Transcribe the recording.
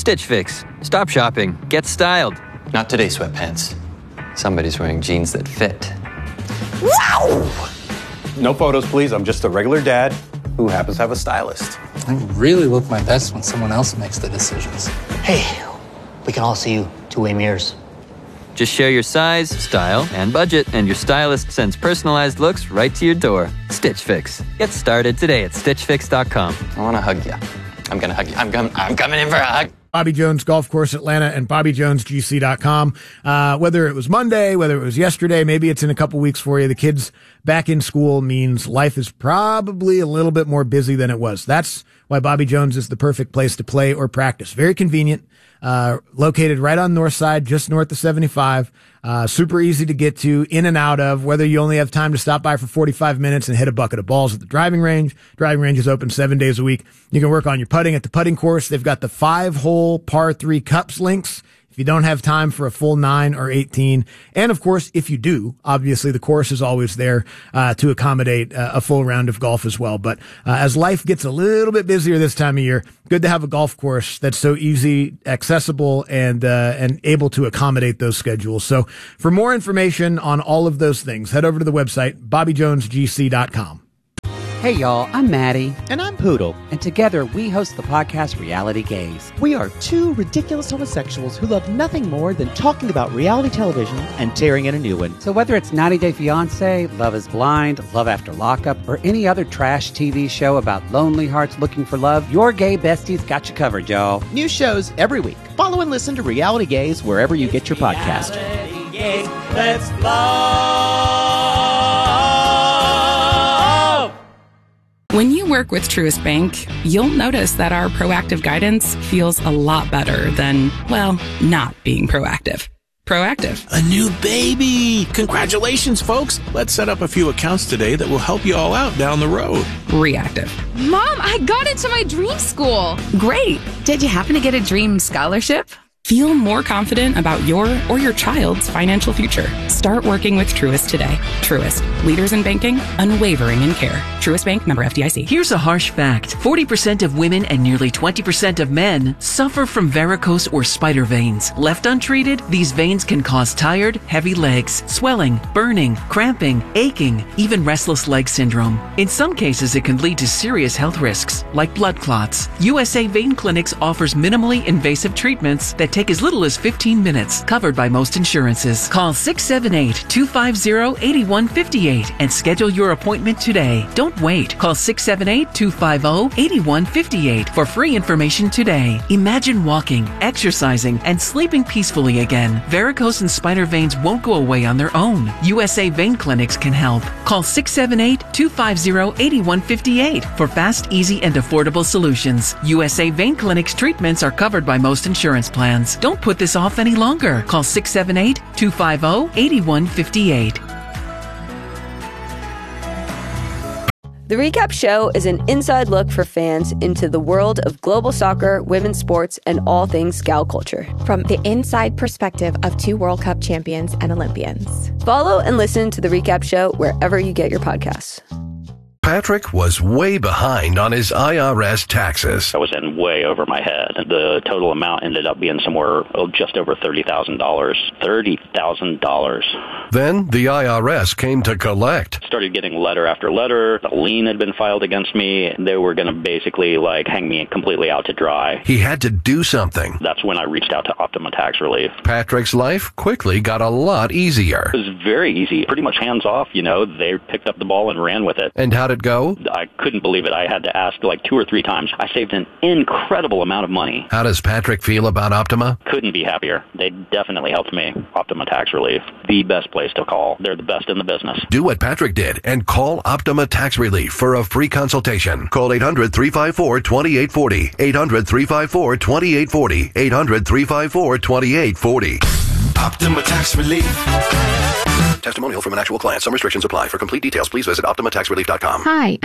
Stitch Fix. Stop shopping. Get styled. Not today, sweatpants. Somebody's wearing jeans that fit. Wow! No photos, please. I'm just a regular dad who happens to have a stylist. I really look my best when someone else makes the decisions. Hey, we can all see you two-way mirrors. Just share your size, style, and budget, and your stylist sends personalized looks right to your door. Stitch Fix. Get started today at StitchFix.com. I want to hug you. I'm going to hug you. I'm coming in for a hug. Bobby Jones Golf Course Atlanta and BobbyJonesGC.com. Whether it was Monday, whether it was yesterday, maybe it's in a couple weeks for you. The kids back in school means life is probably a little bit more busy than it was. That's why Bobby Jones is the perfect place to play or practice. Very convenient. Located right on North Side, just north of 75. Super easy to get to, in and out of, whether you only have time to stop by for 45 minutes and hit a bucket of balls at the driving range. Driving range is open 7 days a week. You can work on your putting at the putting course. They've got the 5-hole par 3 cups links if you don't have time for a full 9 or 18. And of course, if you do, obviously the course is always there to accommodate a full round of golf as well. But as life gets a little bit busier this time of year, good to have a golf course that's so easy, accessible, and able to accommodate those schedules. So for more information on all of those things, head over to the website, BobbyJonesGC.com. Hey y'all, I'm Maddie. And I'm Poodle. And together we host the podcast Reality Gaze. We are two ridiculous homosexuals who love nothing more than talking about reality television and tearing in a new one. So whether it's 90 Day Fiancé, Love is Blind, Love After Lockup, or any other trash TV show about lonely hearts looking for love, your gay besties got you covered, y'all. New shows every week. Follow and listen to Reality Gaze wherever you get your podcast. Reality Gaze, let's love. When you work with Truist Bank, you'll notice that our proactive guidance feels a lot better than, well, not being proactive. Proactive. A new baby! Congratulations, folks! Let's set up a few accounts today that will help you all out down the road. Reactive. Mom, I got into my dream school! Great! Did you happen to get a dream scholarship? Feel more confident about your or your child's financial future. Start working with Truist today. Truist, leaders in banking, unwavering in care. Truist Bank, member FDIC. Here's a harsh fact. 40% of women and nearly 20% of men suffer from varicose or spider veins. Left untreated, these veins can cause tired, heavy legs, swelling, burning, cramping, aching, even restless leg syndrome. In some cases, it can lead to serious health risks, like blood clots. USA Vein Clinics offers minimally invasive treatments that take as little as 15 minutes, covered by most insurances. Call 678-250-8158 and schedule your appointment today. Don't wait. Call 678-250-8158 for free information today. Imagine walking, exercising, and sleeping peacefully again. Varicose and spider veins won't go away on their own. USA Vein Clinics can help. Call 678-250-8158 for fast, easy, and affordable solutions. USA Vein Clinics treatments are covered by most insurance plans. Don't put this off any longer. Call 678-250-8158. The Recap Show is an inside look for fans into the world of global soccer, women's sports, and all things gal culture. From the inside perspective of 2 World Cup champions and Olympians. Follow and listen to The Recap Show wherever you get your podcasts. Patrick was way behind on his IRS taxes. I was in way over my head. The total amount ended up being somewhere just over $30,000. $30,000. Then the IRS came to collect. Started getting letter after letter. A lien had been filed against me. They were going to basically hang me completely out to dry. He had to do something. That's when I reached out to Optima Tax Relief. Patrick's life quickly got a lot easier. It was very easy. Pretty much hands off, They picked up the ball and ran with it. And how did it go? I couldn't believe it. I had to ask 2 or 3 times. I saved an incredible amount of money. How does Patrick feel about Optima? Couldn't be happier. They definitely helped me. Optima Tax Relief, the best place to call. They're the best in the business. Do what Patrick did and call Optima Tax Relief for a free consultation. Call 800-354-2840. 800-354-2840. 800-354-2840. Optima Tax Relief. Testimonial from an actual client. Some restrictions apply. For complete details, please visit OptimaTaxRelief.com. Hi.